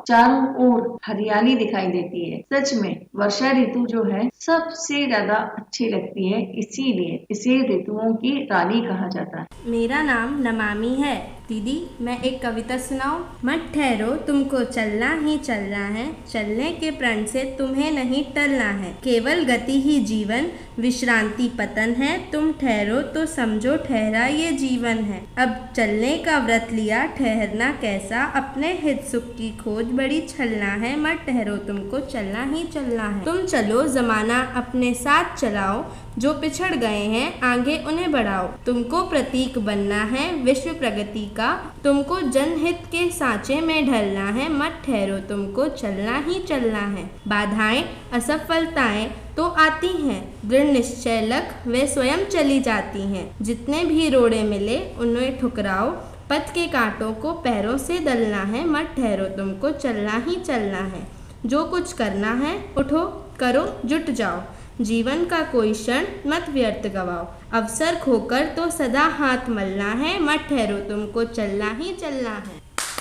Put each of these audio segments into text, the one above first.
चारों ओर हरियाली दिखाई देती है। सच में वर्षा ऋतु जो है सबसे ज्यादा अच्छी लगती है, इसीलिए इसे ऋतुओं की रानी कहा जाता है। मेरा नाम नमामि है। दीदी, मैं एक कविता सुनाऊं? मत ठहरो, तुमको चलना ही चलना है, चलने के प्रण से तुम्हें नहीं टलना है, केवल गति ही जीवन, विश्रांति पतन है, तुम ठहरो तो समझो ठहरा ये जीवन है। अब चलने का व्रत लिया, ठहरना कैसा, अपने हित सुख की खोज बड़ी छलना है, मत ठहरो तुमको चलना ही चलना है। तुम चलो जमाना अपने साथ चलाओ, जो पिछड़ गए हैं आगे उन्हें बढ़ाओ, तुमको प्रतीक बनना है विश्व प्रगति का, तुमको जनहित के सांचे में ढलना है, मत ठहरो तुमको चलना ही चलना है। बाधाएं असफलताएं तो आती हैं, दृढ़ निश्चय लख वे स्वयं चली जाती हैं, जितने भी रोड़े मिले उन्हें ठुकराओ, पथ के कांटों को पैरों से दलना है, मत ठहरो तुमको चलना ही चलना है। जो कुछ करना है उठो करो जुट जाओ, जीवन का कोई क्षण मत व्यर्थ गवाओ, अवसर खोकर तो सदा हाथ मलना है, मत ठहरो तुमको चलना ही चलना है।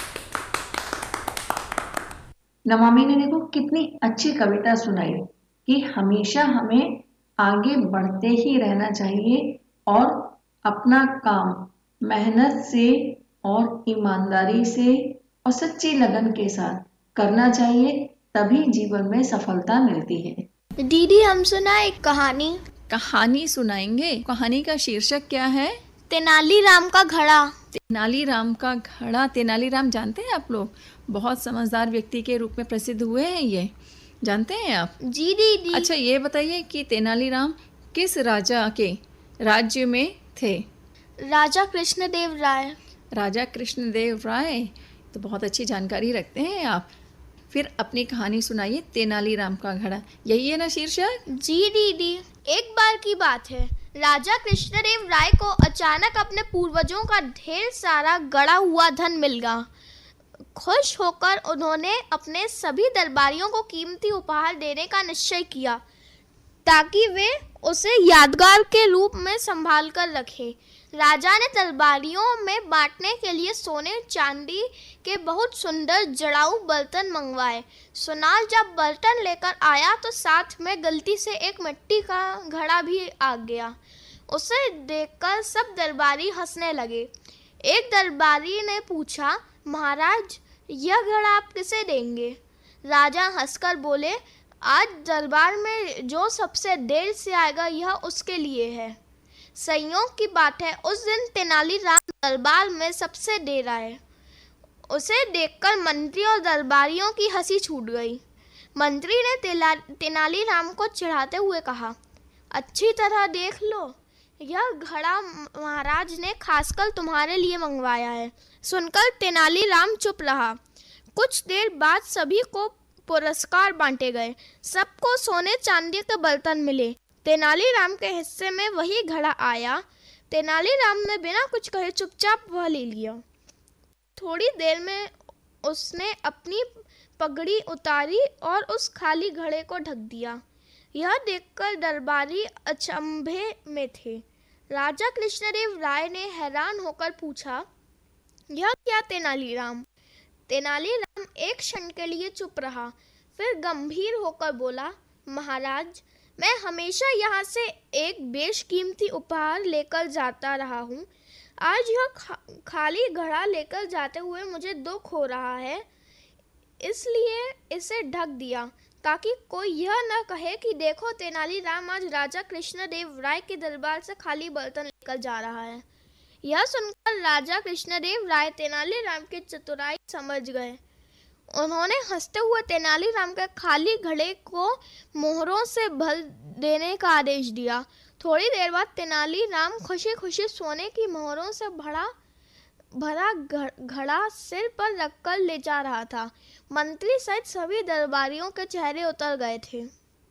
नमामि ने देखो कितनी अच्छी कविता सुनाई कि हमेशा हमें आगे बढ़ते ही रहना चाहिए और अपना काम मेहनत से और ईमानदारी से और सच्ची लगन के साथ करना चाहिए, तभी जीवन में सफलता मिलती है। दीदी, हम सुना एक कहानी। कहानी सुनाएंगे? कहानी का शीर्षक क्या है? तेनालीराम का घड़ा। तेनालीराम का घड़ा। तेनालीराम जानते हैं आप लोग? बहुत समझदार व्यक्ति के रूप में प्रसिद्ध हुए हैं, ये जानते हैं आप? जी दीदी। अच्छा, ये बताइए कि तेनालीराम किस राजा के राज्य में थे? राजा कृष्णदेव राय। राजा कृष्णदेव राय, तो बहुत अच्छी जानकारी रखते हैं आप। फिर अपनी कहानी सुनाइए, तेनालीराम का घड़ा, यही है ना शीर्षक? जी दीदी। एक बार की बात है, राजा कृष्णदेव राय को अचानक अपने पूर्वजों का ढेर सारा गड़ा हुआ धन मिल गया। खुश होकर उन्होंने अपने सभी दरबारियों को कीमती उपहार देने का निश्चय किया ताकि वे उसे यादगार के रूप में संभाल कर रखें। राजा ने दरबारियों में बांटने के लिए सोने चांदी के बहुत सुंदर जड़ाऊ बर्तन मंगवाए। सुनार जब बर्तन लेकर आया तो साथ में गलती से एक मिट्टी का घड़ा भी आ गया। उसे देखकर सब दरबारी हंसने लगे। एक दरबारी ने पूछा, महाराज, यह घड़ा आप किसे देंगे? राजा हंसकर बोले, आज दरबार में जो सबसे देर से आएगा यह उसके लिए है। संयोग की बात है, उस दिन तेनालीराम दरबार में सबसे देर आए। उसे देखकर मंत्री और दरबारियों की हंसी छूट गई। मंत्री ने तेनालीराम को चिढ़ाते हुए कहा, अच्छी तरह देख लो, यह घड़ा महाराज ने खासकर तुम्हारे लिए मंगवाया है। सुनकर तेनालीराम चुप रहा। कुछ देर बाद सभी को पुरस्कार बांटे गए। सबको सोने चांदी के बर्तन मिले। तेनालीराम के हिस्से में वही घड़ा आया। तेनालीराम ने बिना कुछ कहे चुपचाप वह ले लिया। थोड़ी देर में उसने अपनी पगड़ी उतारी और उस खाली घड़े को ढक दिया। यह देखकर दरबारी अचंभे में थे। राजा कृष्णदेव राय ने हैरान होकर पूछा, यह क्या तेनालीराम? तेनालीराम एक क्षण के लिए चुप रहा, फिर गंभीर होकर बोला, महाराज, मैं हमेशा यहाँ से एक बेशकीमती उपहार लेकर जाता रहा हूँ। आज यह खाली घड़ा लेकर जाते हुए मुझे दुख हो रहा है, इसलिए इसे ढक दिया ताकि कोई यह न कहे कि देखो तेनालीराम आज राजा कृष्णदेव राय के दरबार से खाली बर्तन लेकर जा रहा है। यह सुनकर राजा कृष्णदेव राय तेनालीराम की चतुराई समझ गए। उन्होंने हंसते हुए तेनालीराम के खाली घड़े को मोहरों से भर देने का आदेश दिया। थोड़ी देर बाद तेनालीराम खुशी खुशी सोने की मोहरों से भरा घड़ा सिर पर रखकर ले जा रहा था। मंत्री सहित सभी दरबारियों के चेहरे उतर गए थे।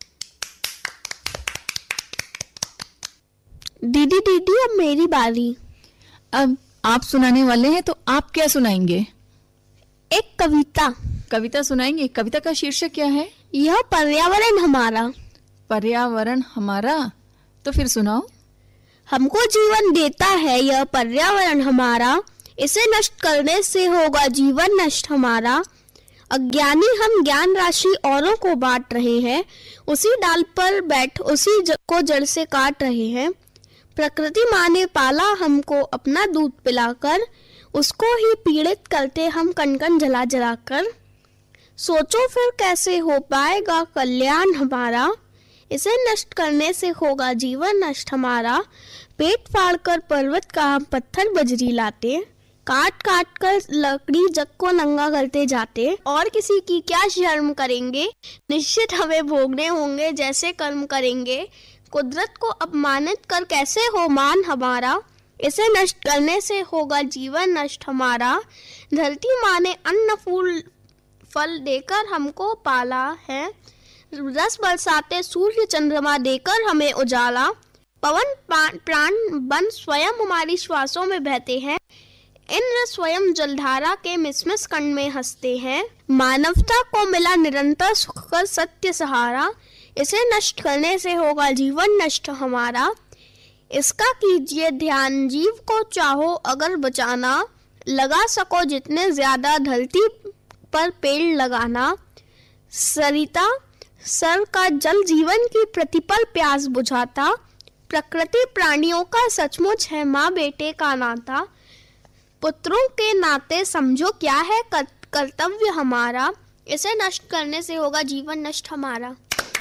दीदी, अब मेरी बारी। अब आप सुनाने वाले हैं, तो आप क्या सुनाएंगे? एक कविता सुनाएंगे। कविता का शीर्षक क्या है? यह पर्यावरण हमारा। पर्यावरण हमारा, तो फिर सुनाओ। हमको जीवन देता है यह पर्यावरण हमारा, इसे नष्ट करने से होगा जीवन नष्ट हमारा। अज्ञानी हम ज्ञान राशि औरों को बांट रहे हैं, उसी डाल पर बैठ उसी को जड़ से काट रहे हैं। प्रकृति माँ ने पाला हमको अपना दूध पिलाकर, उसको ही पीड़ित करते हम कण कण जला जला कर। सोचो फिर कैसे हो पाएगा कल्याण हमारा, इसे नष्ट करने से होगा जीवन नष्ट हमारा। पेट फाड़ कर पर्वत का हम पत्थर बजरी लाते, काट काट कर लकड़ी जग को नंगा करते जाते। और किसी की क्या शर्म करेंगे, निश्चित हमें भोगने होंगे जैसे कर्म करेंगे। कुदरत को अपमानित कर कैसे हो मान हमारा, इसे नष्ट करने से होगा जीवन नष्ट हमारा। धरती माँ ने अन्न फूल फल देकर हमको पाला है, रस बरसाते सूर्य चंद्रमा देकर हमें उजाला। पवन प्राण बन स्वयं हमारी श्वासों में बहते हैं, इंद्र स्वयं जलधारा के मिसमिस कण में हंसते हैं। मानवता को मिला निरंतर सुख कर सत्य सहारा, इसे नष्ट करने से होगा जीवन नष्ट हमारा। इसका कीजिए ध्यान जीव को चाहो अगर बचाना, लगा सको जितने ज्यादा धरती पर पेड़ लगाना। सरिता सर का जल जीवन की प्रतिपल प्यास बुझाता, प्रकृति प्राणियों का सचमुच है माँ बेटे का नाता। पुत्रों के नाते समझो क्या है कर्तव्य हमारा, इसे नष्ट करने से होगा जीवन नष्ट हमारा।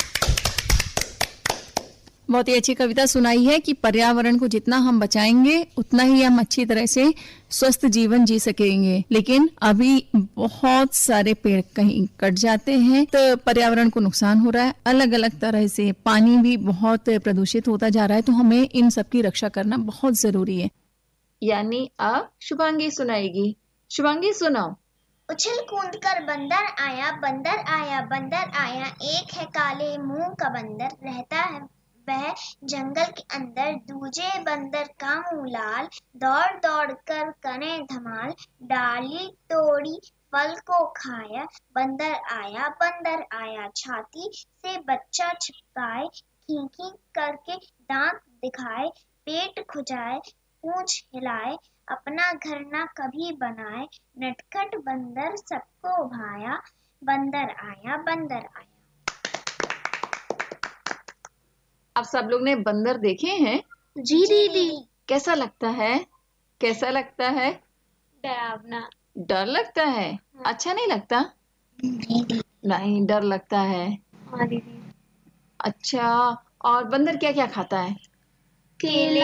बहुत ही अच्छी कविता सुनाई है कि पर्यावरण को जितना हम बचाएंगे उतना ही हम अच्छी तरह से स्वस्थ जीवन जी सकेंगे। लेकिन अभी बहुत सारे पेड़ कहीं कट जाते हैं तो पर्यावरण को नुकसान हो रहा है, अलग अलग तरह से पानी भी बहुत प्रदूषित होता जा रहा है। तो हमें इन सब की रक्षा करना बहुत जरूरी है। यानी अब शुभांगी सुनाएगी। शुभांगी सुनाओ। उछल कूद कर बंदर आया, बंदर आया, बंदर आया, एक है काले मुंह का बंदर, रहता है वह जंगल के अंदर। दूजे बंदर का मुंह लाल, दौड़ दौड़ कर करे धमाल, डाली तोड़ी फल को खाया। बंदर आया, छाती से बच्चा छिपकाए, खींखी करके दांत दिखाए, पेट खुजाए, पूंछ हिलाए, अपना घर ना कभी बनाए, नटखट बंदर सबको भाया। बंदर आया, बंदर आया। आप सब लोग ने बंदर देखे हैं? जी दीदी। कैसा लगता है? कैसा लगता है? डरावना। डर लगता है? अच्छा नहीं लगता? नहीं, डर लगता है। हाँ दीदी। अच्छा, और बंदर क्या क्या खाता है? केले,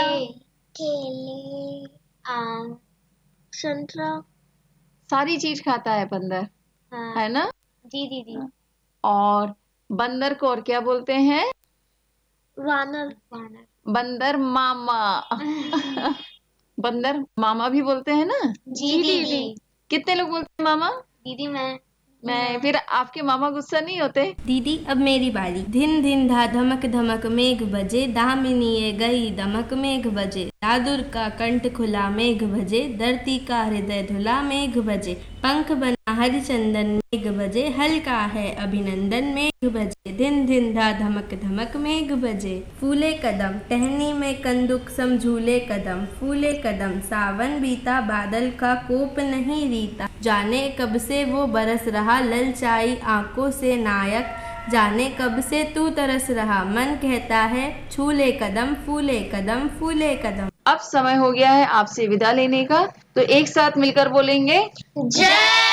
आम, संतरा, सारी चीज खाता है बंदर, है ना? जी दीदी। और बंदर को और क्या बोलते हैं? वानर। बंदर मामा। बंदर मामा भी बोलते हैं ना? जी दीदी। कितने लोग बोलते हैं मामा? दीदी मैं फिर आपके मामा गुस्सा नहीं होते? दीदी अब मेरी बारी। धिन धिन धा धमक धमक मेघ बजे, दामिनीए गई दमक मेघ बजे, दादुर का कंठ खुला मेघ बजे, धरती का हृदय धुला मेघ बजे, पंख बना हरिचंदन मेघ बजे, हल्का है अभिनंदन मेघ बजे, धिन धिन धा धमक धमक मेघ बजे। फूले कदम टहनी में कंदुक सम झूले कदम, फूले कदम सावन बीता बादल का कोप नहीं रीता, जाने कब से वो बरस रहा ललचाई आंखों से नायक, जाने कब से तू तरस रहा मन कहता है छूले कदम फूले कदम फूले कदम। अब समय हो गया है आपसे विदा लेने का, तो एक साथ मिलकर बोलेंगे जय